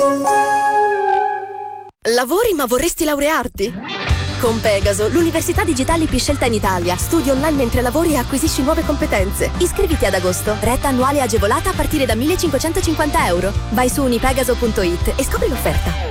Lavori ma vorresti laurearti? Con Pegaso, l'università digitale più scelta in Italia. Studi online mentre lavori e acquisisci nuove competenze. Iscriviti ad agosto. Retta annuale agevolata a partire da 1.550 euro. Vai su unipegaso.it e scopri l'offerta.